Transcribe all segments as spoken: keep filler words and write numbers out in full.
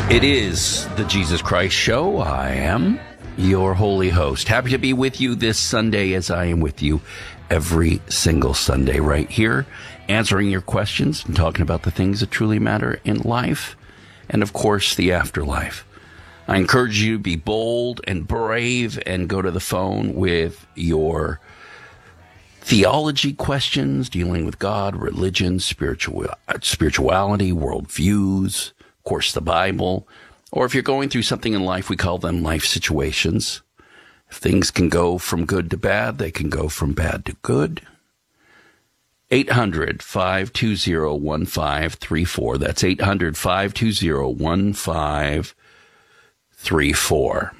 It is the Jesus Christ Show. I am your holy host. Happy to be with you this Sunday as I am with you every single Sunday right here, answering your questions and talking about the things that truly matter in life and, of course, the afterlife. I encourage you to be bold and brave and go to the phone with your theology questions dealing with God, religion, spiritual, spirituality, worldviews, of course, the Bible. Or if you're going through something in life, we call them life situations. If things can go from good to bad, they can go from bad to good. eight hundred, five two zero, one five three four. That's eight hundred, five two zero, one five three four.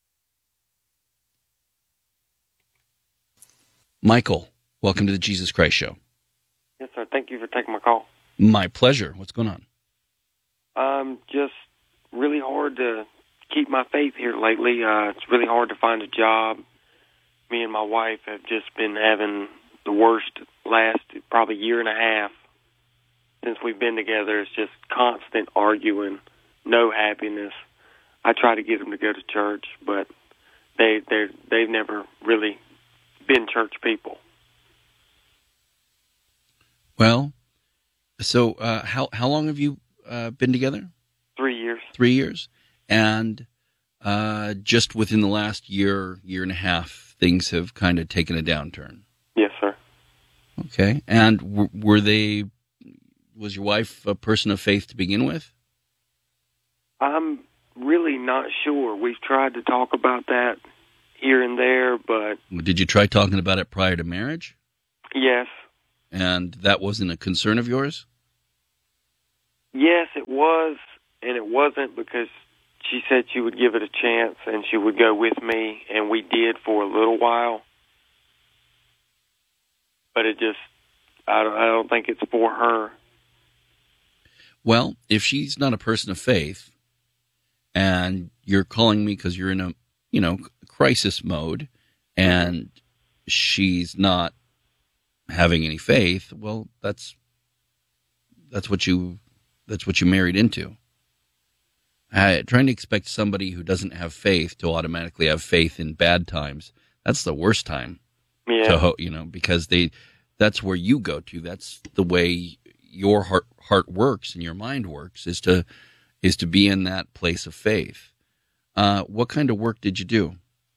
Michael, welcome to the Jesus Christ Show. Yes, sir. Thank you for taking my call. My pleasure. What's going on? Um, just really hard to keep my faith here lately. Uh, it's really hard to find a job. Me and my wife have just been having the worst last probably year and a half since we've been together. It's just constant arguing, no happiness. I try to get them to go to church, but they they they've never really been church people. Well, so uh, how how long have you uh, been together? Three years. Three years, and uh, just within the last year, year and a half, things have kind of taken a downturn. Yes, sir. Okay, and w- were they? Was your wife a person of faith to begin with? I'm really not sure. We've tried to talk about that here and there, but Did you try talking about it prior to marriage? yes. And that wasn't a concern of yours? Yes, it was, and it wasn't because she said she would give it a chance and she would go with me, and we did for a little while. But it just, I don't, I don't think it's for her. Well, if she's not a person of faith, and you're calling me because you're in a, you know, crisis mode, and she's not having any faith, well, that's that's what you that's what you married into. Uh, trying to expect somebody who doesn't have faith to automatically have faith in bad times, that's the worst time. Yeah. To ho- you know, because they that's where you go to. That's the way your heart heart works and your mind works, is to is to be in that place of faith. Uh, what kind of work did you do?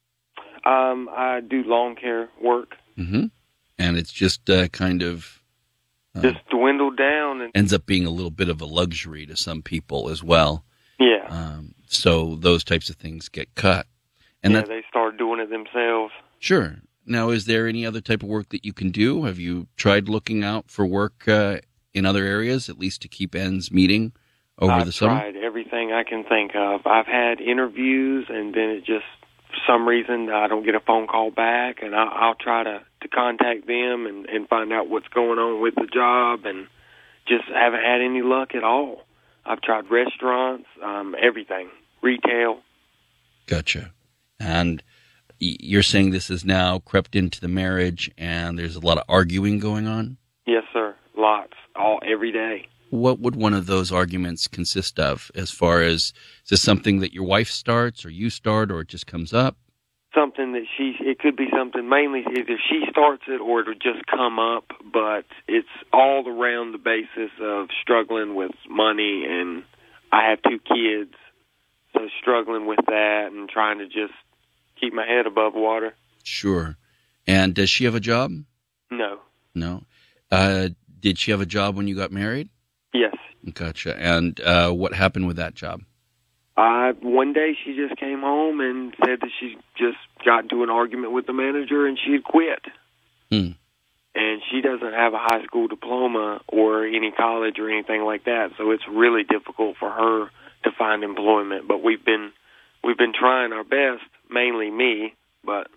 Um, I do lawn care work. Mm-hmm. And it's just uh, kind of uh, Just dwindled down. And ends up being a little bit of a luxury to some people as well. yeah. Um, so those types of things get cut. And yeah, that, they start doing it themselves. sure. Now, is there any other type of work that you can do? Have you tried looking out for work uh, in other areas, at least to keep ends meeting over I've the summer? tried everything I can think of. I've had interviews, and then it just, for some reason, I don't get a phone call back, and I'll, I'll try to, to contact them and, and find out what's going on with the job, and just haven't had any luck at all. I've tried restaurants, um, everything, retail. Gotcha. And y- you're saying this has now crept into the marriage, and there's a lot of arguing going on? Yes, sir, lots, all every day. What would one of those arguments consist of, as far as, is this something that your wife starts or you start, or it just comes up? Something that she, it could be something, mainly either she starts it or it'll just come up, but it's all around the basis of struggling with money, and I have two kids, so struggling with that and trying to just keep my head above water. Sure. And does she have a job? No. No. Uh, did she have a job when you got married? Yes. Gotcha. And uh, what happened with that job? Uh, one day she just came home and said that she just got into an argument with the manager and she had quit. Hmm. And she doesn't have a high school diploma or any college or anything like that, so it's really difficult for her to find employment. But we've been we've been trying our best, mainly me, but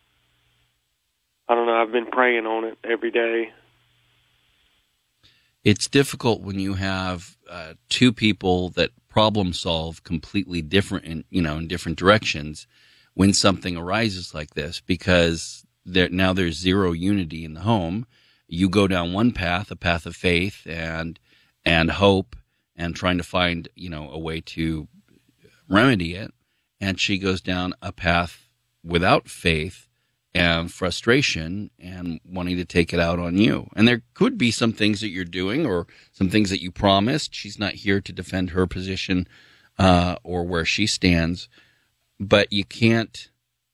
I don't know, I've been praying on it every day. It's difficult when you have uh, two people that problem solve completely different, in, you know, in different directions when something arises like this, because there, now there's zero unity in the home. You go down one path, a path of faith and and hope, and trying to find, you know, a way to remedy it, and she goes down a path without faith and frustration and wanting to take it out on you. And there could be some things that you're doing or some things that you promised. She's not here to defend her position uh, or where she stands, but you can't.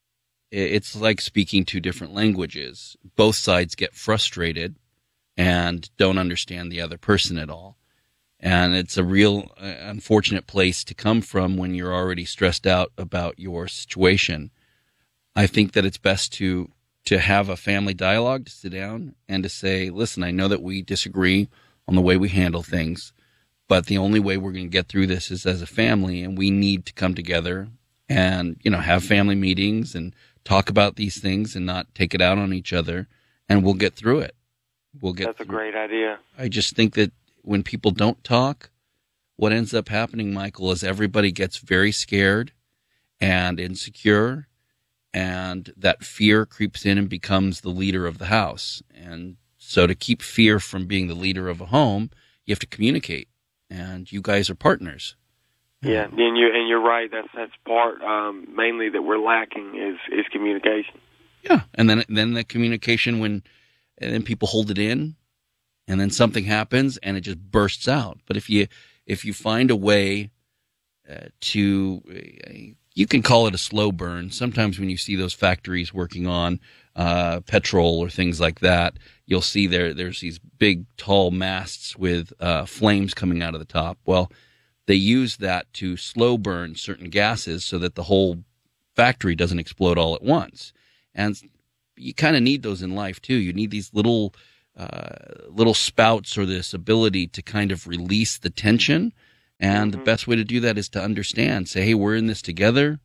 It's like speaking two different languages. Both sides get frustrated and don't understand the other person at all. And it's a real uh, unfortunate place to come from when you're already stressed out about your situation. I think that it's best to to have a family dialogue, to sit down and to say, listen, I know that we disagree on the way we handle things, but the only way we're going to get through this is as a family, and we need to come together and, you know, have family meetings and talk about these things and not take it out on each other, and we'll get through it. We'll get That's a through great idea. I just think that when people don't talk, what ends up happening, Michael, is everybody gets very scared and insecure, and that fear creeps in and becomes the leader of the house. And so to keep fear from being the leader of a home, you have to communicate, and you guys are partners. Yeah, and you're, and you're right. That's that's part um, mainly that we're lacking is, is communication. Yeah, and then then the communication when and then people hold it in, and then something happens and it just bursts out. But if you if you find a way uh, to, uh, you can call it a slow burn. Sometimes when you see those factories working on uh, petrol or things like that, you'll see there there's these big tall masts with uh, flames coming out of the top. Well, they use that to slow burn certain gases so that the whole factory doesn't explode all at once. And you kind of need those in life too. You need these little uh, little spouts or this ability to kind of release the tension. And mm-hmm. the best way to do that is to understand. Say, hey, we're in this together,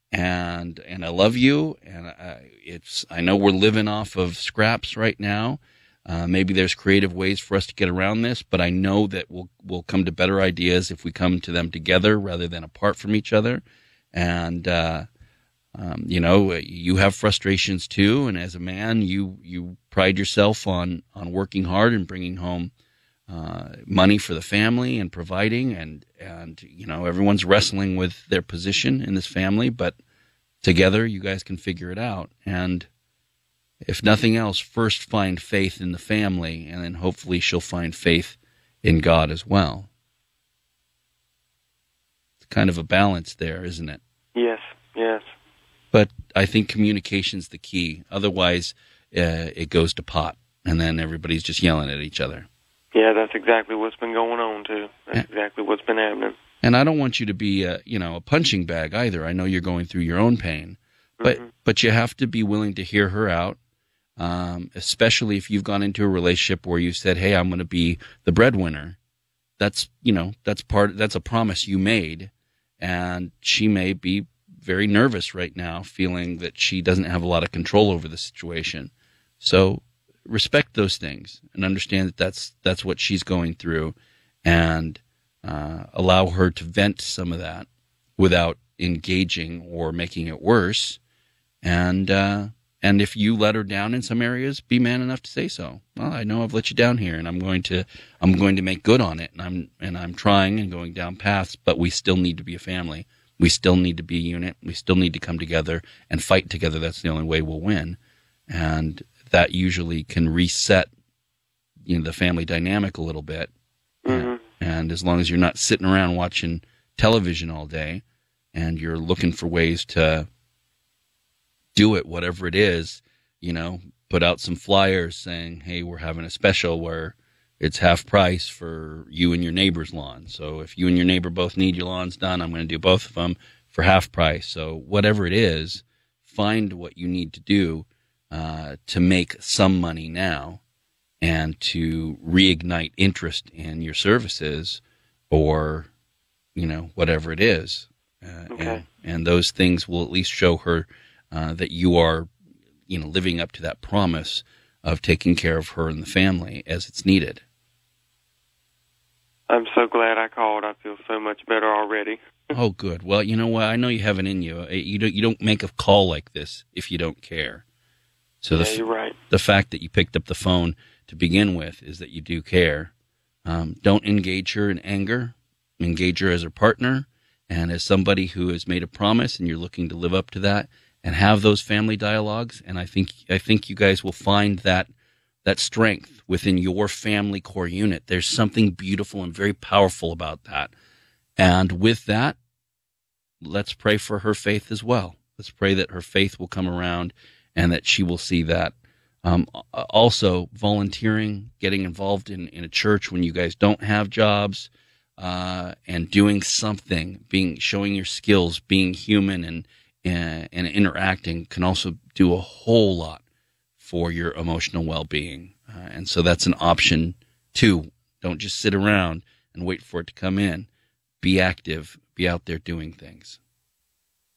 and and I love you. And I, it's I know we're living off of scraps right now. Uh, maybe there's creative ways for us to get around this, but I know that we'll we'll come to better ideas if we come to them together rather than apart from each other. And uh, um, you know, you have frustrations too, and as a man, you you pride yourself on on working hard and bringing home uh, money for the family and providing, and and you know, everyone's wrestling with their position in this family, but together you guys can figure it out. And if nothing else, first find faith in the family, and then hopefully she'll find faith in God as well. It's kind of a balance there, isn't it? Yes, yes. But I think communication's the key. Otherwise, uh, it goes to pot, and then everybody's just yelling at each other. Yeah, that's exactly what's been going on, too. That's yeah. exactly what's been happening. And I don't want you to be a, you know, a punching bag either. I know you're going through your own pain. But, mm-hmm. but you have to be willing to hear her out. Um, especially if you've gone into a relationship where you said, hey, I'm going to be the breadwinner. That's, you know, that's part, that's a promise you made. And she may be very nervous right now, feeling that she doesn't have a lot of control over the situation. So respect those things and understand that that's, that's what she's going through, and uh, allow her to vent some of that without engaging or making it worse. And, uh, And if you let her down in some areas, be man enough to say so. Well, I know I've let you down here, and I'm going to, I'm going to make good on it, and I'm, and I'm trying and going down paths. But we still need to be a family. We still need to be a unit. We still need to come together and fight together. That's the only way we'll win, and that usually can reset, you know, the family dynamic a little bit. Mm-hmm. And as long as you're not sitting around watching television all day, and you're looking for ways to do it, whatever it is, you know, put out some flyers saying, hey, we're having a special where it's half price for you and your neighbor's lawn. So if you and your neighbor both need your lawns done, I'm going to do both of them for half price. So whatever it is, find what you need to do uh, to make some money now and to reignite interest in your services, or, you know, whatever it is. Uh, okay. and, and those things will at least show her Uh, that you are, you know, living up to that promise of taking care of her and the family as it's needed. I'm so glad I called. I feel so much better already. Oh, good. Well, you know what? I know you have it in you. You don't, you don't make a call like this if you don't care. So yeah, the, you're right. The fact that you picked up the phone to begin with is that you do care. Um, don't engage her in anger. Engage her as a partner, And as somebody who has made a promise and you're looking to live up to that and have those family dialogues, and I think I think you guys will find that that strength within your family core unit. There's something beautiful and very powerful about that. And with that, let's pray for her faith as well. Let's pray that her faith will come around and that she will see that. Um, also, volunteering, getting involved in, in a church when you guys don't have jobs, uh, and doing something, being showing your skills, being human and, and and interacting can also do a whole lot for your emotional well-being. Uh, and so that's an option too. Don't just sit around and wait for it to come in. Be active. Be out there doing things.